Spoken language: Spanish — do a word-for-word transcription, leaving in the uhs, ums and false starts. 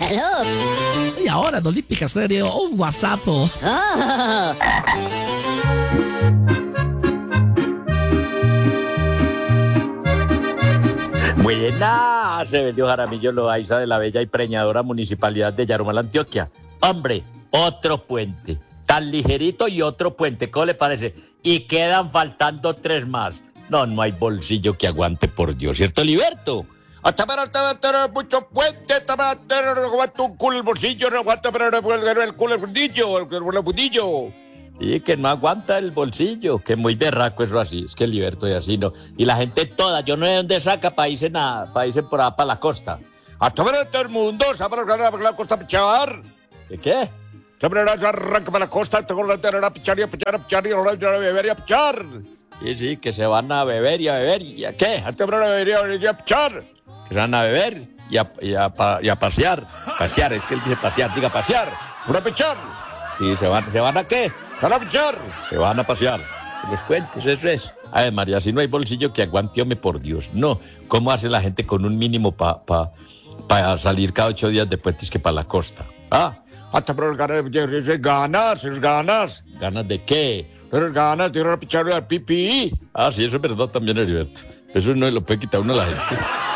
Aló. Y ahora en Olímpica Estéreo, un WhatsApp. Oh. Buenas, Rebelio Jaramillo Loaiza de la bella y preñadora municipalidad de Yarumal, Antioquia. Hombre, otro puente, tan ligerito y otro puente, ¿cómo le parece? Y quedan faltando tres más. No, no hay bolsillo que aguante, por Dios, ¿cierto, Liberto? Hasta para tener mucho puente, hasta para tener, no aguanta un culo el bolsillo, no aguanta para el culo el fundillo, el fundillo. Y que no aguanta el bolsillo, que muy berraco eso así, es que el Liberto es así, ¿no? Y la gente toda, yo no sé de dónde saca para irse nada, para irse por allá para la costa. A todo el mundo, ¿sabes para la costa a pichar? ¿Qué qué? Siempre arranca para la costa, tengo la tierra a pichar y a pichar, a pichar y a beber y a pichar. Y sí, que se van a beber y a beber, ¿y a qué? A todo el beber y a pichar. Que se van a beber y a, y a, y a pasear. Pasear, es que él dice pasear, diga pasear, a pichar. ¿Y se van, se van a qué? ¡Van a pichar! Se van a pasear. Los cuentes, eso es. Ay, María, si no hay bolsillo que aguante, hombre, por Dios. No, ¿cómo hace la gente con un mínimo para pa, pa salir cada ocho días de puentes que para la costa? Ah, hasta pero ganas, es ganas. ¿Ganas de qué? Pero ganas de ir a pichar al pipí. Ah, sí, eso es verdad también, Heriberto. Eso no lo puede quitar uno a la gente.